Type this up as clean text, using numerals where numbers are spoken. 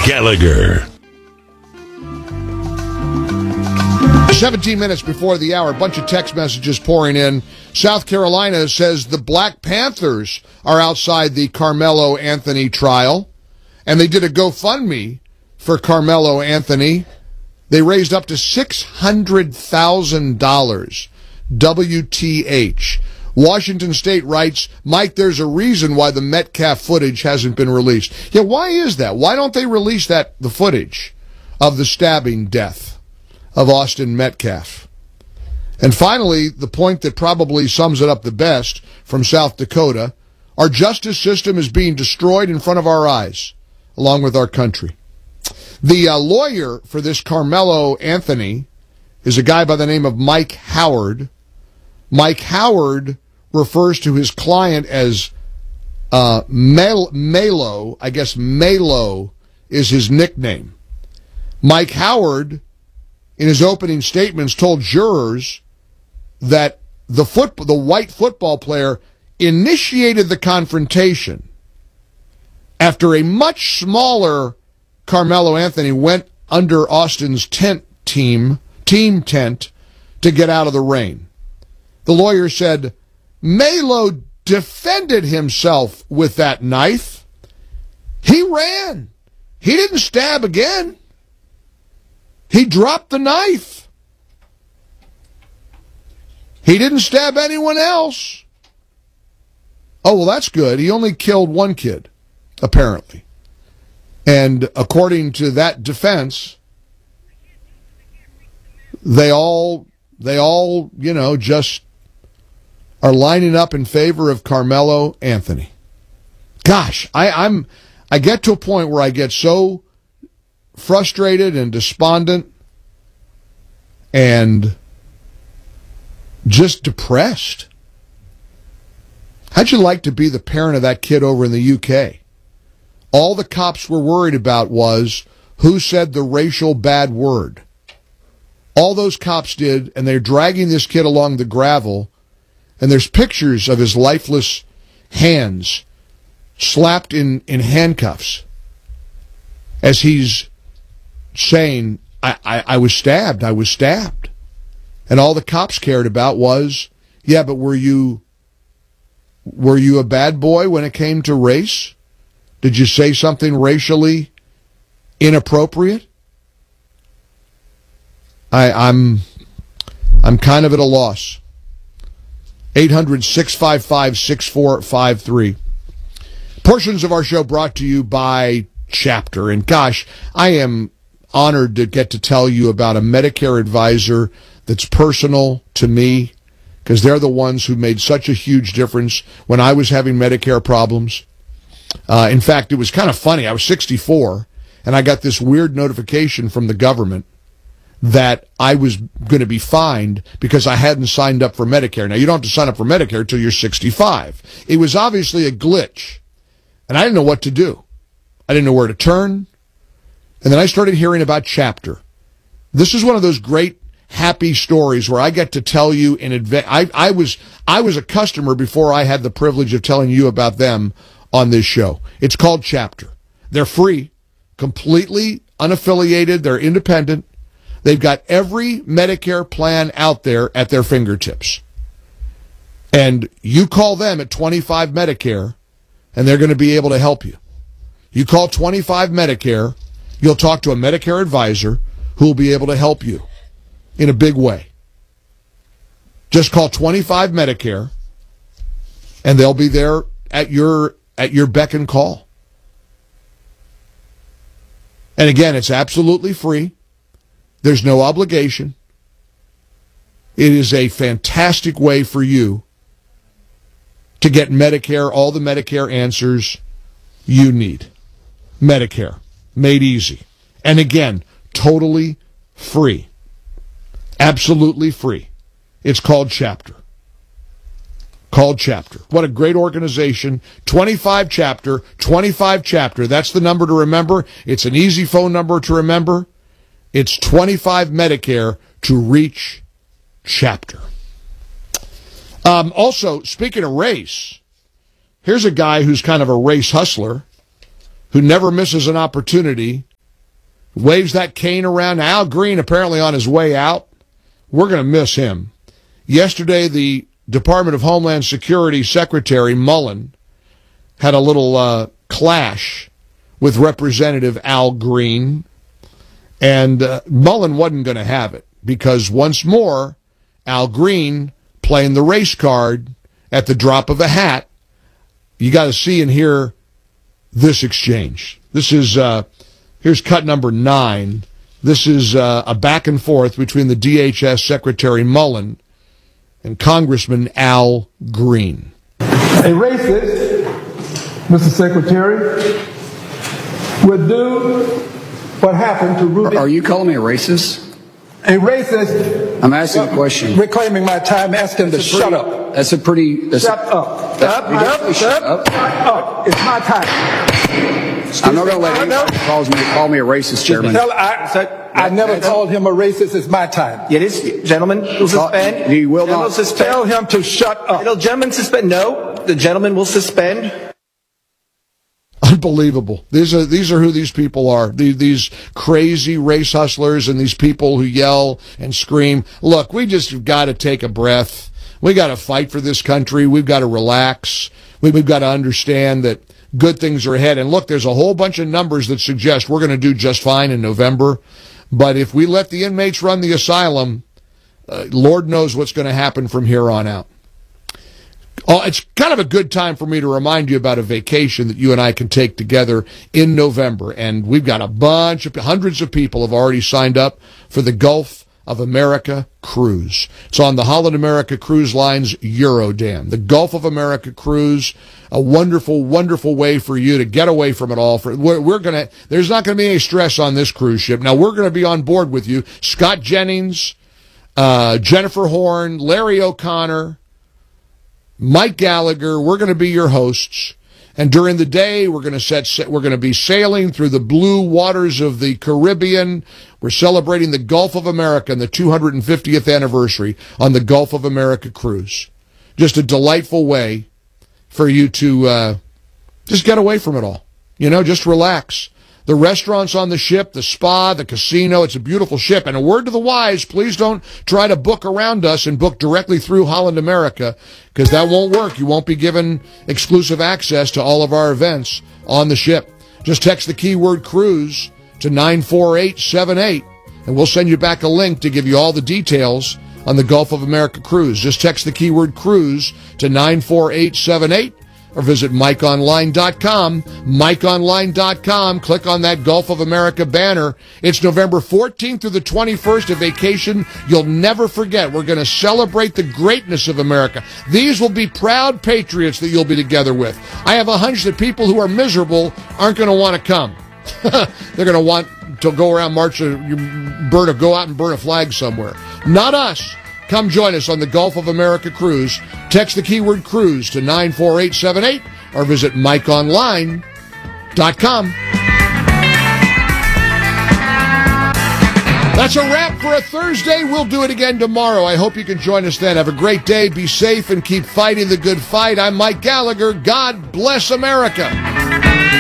Gallagher. 17 minutes before the hour, a bunch of text messages pouring in. South Carolina says the Black Panthers are outside the Carmelo Anthony trial, and they did a GoFundMe for Carmelo Anthony. They raised up to $600,000. WTH. Washington State writes, Mike, there's a reason why the Metcalf footage hasn't been released. Yeah, why is that? Why don't they release the footage of the stabbing death of Austin Metcalf? And finally, the point that probably sums it up the best from South Dakota, our justice system is being destroyed in front of our eyes, along with our country. The lawyer for this Carmelo Anthony is a guy by the name of Mike Howard. Mike Howard refers to his client as Melo. I guess Melo is his nickname. Mike Howard, in his opening statements, told jurors that the white football player initiated the confrontation after a much smaller Carmelo Anthony went under Austin's team tent to get out of the rain. The lawyer said, Melo defended himself with that knife. He ran. He didn't stab again. He dropped the knife. He didn't stab anyone else. Oh, well, that's good. He only killed one kid, apparently. And according to that defense, they all, just are lining up in favor of Carmelo Anthony. Gosh, I get to a point where I get so frustrated and despondent and just depressed. How'd you like to be the parent of that kid over in the UK? All the cops were worried about was who said the racial bad word. All those cops did, and they're dragging this kid along the gravel, and there's pictures of his lifeless hands slapped in handcuffs as he's saying, I was stabbed, I was stabbed. And all the cops cared about was, yeah, but were you a bad boy when it came to race? Did you say something racially inappropriate? I'm kind of at a loss. 800-655-6453. Portions of our show brought to you by Chapter. And gosh, I am honored to get to tell you about a Medicare advisor that's personal to me, because they're the ones who made such a huge difference when I was having Medicare problems. In fact, it was kind of funny. I was 64, and I got this weird notification from the government that I was going to be fined because I hadn't signed up for Medicare. Now, you don't have to sign up for Medicare until you're 65. It was obviously a glitch, and I didn't know what to do. I didn't know where to turn. And then I started hearing about Chapter. This is one of those great, happy stories where I get to tell you in advance. I was a customer before I had the privilege of telling you about them on this show. It's called Chapter. They're free, completely unaffiliated. They're independent. They've got every Medicare plan out there at their fingertips. And you call them at 25 Medicare, and they're going to be able to help you. You call 25 Medicare, you'll talk to a Medicare advisor who will be able to help you in a big way. Just call 25 Medicare, and they'll be there at your beck and call. And again, it's absolutely free. There's no obligation. It is a fantastic way for you to get Medicare, all the Medicare answers you need. Medicare, made easy. And again, totally free. Absolutely free. It's called Chapter. Called Chapter. What a great organization. 25 Chapter, 25 Chapter. That's the number to remember. It's an easy phone number to remember. It's 25 Medicare to reach Chapter. Also, speaking of race, here's a guy who's kind of a race hustler who never misses an opportunity waves that cane around. Al Green apparently on his way out. We're going to miss him. Yesterday, the Department of Homeland Security Secretary Mullen had a little clash with Representative Al Green, and Mullen wasn't going to have it because once more, Al Green playing the race card at the drop of a hat. You got to see and hear this exchange. This is here's cut number 9. This is a back and forth between the DHS Secretary Mullen and Congressman Al Green. A racist, Mr. Secretary, would do what happened to Rudy. Are you calling me a racist? A racist. I'm asking a question. Reclaiming my time, asking to shut up. That's a pretty. Shut up. Shut up. It's my time. I'm not going to let anybody call me a racist, Chairman. I never called him a racist. It's my time. It is, gentlemen. Will suspend. He will not. Tell him to shut up. Gentlemen, suspend. No, the gentleman will suspend. Unbelievable. These are who these people are. These crazy race hustlers and these people who yell and scream. Look, we just got to take a breath. We got to fight for this country. We've got to relax. We've got to understand that good things are ahead. And look, there's a whole bunch of numbers that suggest we're going to do just fine in November. But if we let the inmates run the asylum, Lord knows what's going to happen from here on out. Oh, it's kind of a good time for me to remind you about a vacation that you and I can take together in November. And we've got hundreds of people have already signed up for the Gulf of America cruise. It's on the Holland America Cruise Line's Eurodam. The Gulf of America cruise, a wonderful, wonderful way for you to get away from it all. There's not going to be any stress on this cruise ship. Now, we're going to be on board with you. Scott Jennings, Jennifer Horn, Larry O'Connor, Mike Gallagher, we're going to be your hosts. And during the day, we're going to be sailing through the blue waters of the Caribbean. We're celebrating the Gulf of America and the 250th anniversary on the Gulf of America cruise. Just a delightful way for you to just get away from it all. Just relax. The restaurants on the ship, the spa, the casino, it's a beautiful ship. And a word to the wise, please don't try to book around us and book directly through Holland America, because that won't work. You won't be given exclusive access to all of our events on the ship. Just text the keyword cruise to 94878, and we'll send you back a link to give you all the details on the Gulf of America cruise. Just text the keyword cruise to 94878. Or visit MikeOnline.com, MikeOnline.com. Click on that Gulf of America banner. It's November 14th through the 21st, a vacation you'll never forget. We're going to celebrate the greatness of America. These will be proud patriots that you'll be together with. I have a hunch that people who are miserable aren't going to want to come. They're going to want to go around, go out and burn a flag somewhere. Not us. Come join us on the Gulf of America cruise. Text the keyword cruise to 94878 or visit MikeOnline.com. That's a wrap for a Thursday. We'll do it again tomorrow. I hope you can join us then. Have a great day. Be safe and keep fighting the good fight. I'm Mike Gallagher. God bless America.